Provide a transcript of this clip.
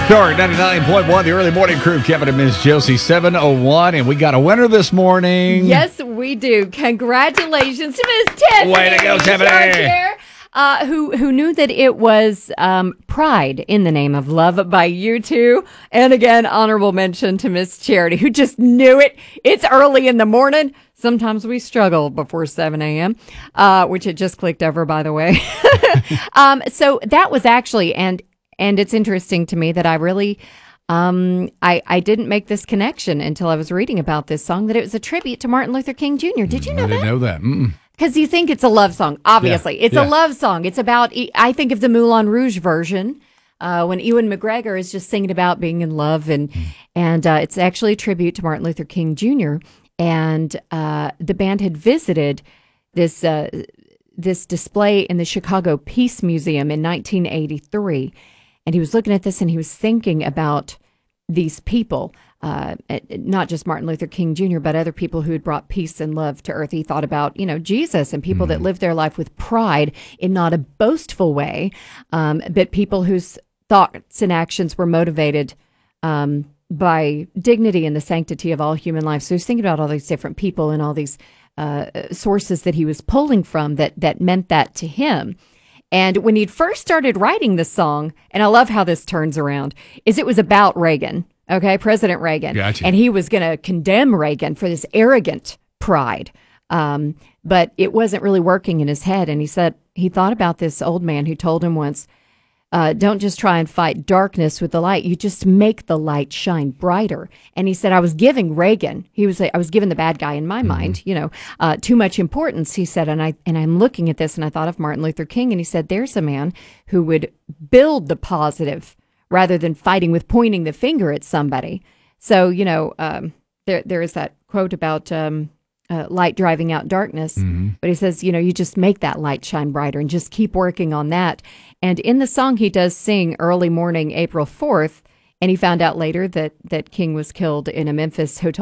Sure, 99.1, the early morning crew, Kevin and Miss Josie, 7:01, and we got a winner this morning. Yes, we do. Congratulations to Miss Tiffany. Way to go, Tiffany. Who knew that it was Pride in the Name of Love by U2. And again, honorable mention to Miss Charity, who just knew it. It's early in the morning. Sometimes we struggle before 7 a.m., which it just clicked over, by the way. So that was actually, and it's interesting to me that I really, I didn't make this connection until I was reading about this song, that it was a tribute to Martin Luther King Jr. Did you know that? I didn't know that. Mm-mm. Because you think it's a love song. Obviously, it's a love song. It's about, I think of the Moulin Rouge version, when Ewan McGregor is just singing about being in love, and it's actually a tribute to Martin Luther King Jr. And the band had visited this display in the Chicago Peace Museum in 1983, and he was looking at this and he was thinking about these people. Not just Martin Luther King Jr., but other people who had brought peace and love to earth. He thought about, Jesus and people that lived their life with pride in not a boastful way, but people whose thoughts and actions were motivated by dignity and the sanctity of all human life. So he's thinking about all these different people and all these sources that he was pulling from that meant that to him. And when he'd first started writing this song, and I love how this turns around, is it was about Reagan. Okay, President Reagan. Gotcha. And he was going to condemn Reagan for this arrogant pride. But it wasn't really working in his head. And he said he thought about this old man who told him once, don't just try and fight darkness with the light. You just make the light shine brighter. And he said, I was giving Reagan, I was giving the bad guy in my mind, too much importance. He said, and I'm looking at this and I thought of Martin Luther King. And he said, there's a man who would build the positive rather than fighting with pointing the finger at somebody. So, there is that quote about light driving out darkness. Mm-hmm. But he says, you just make that light shine brighter and just keep working on that. And in the song, he does sing early morning, April 4th, and he found out later that King was killed in a Memphis hotel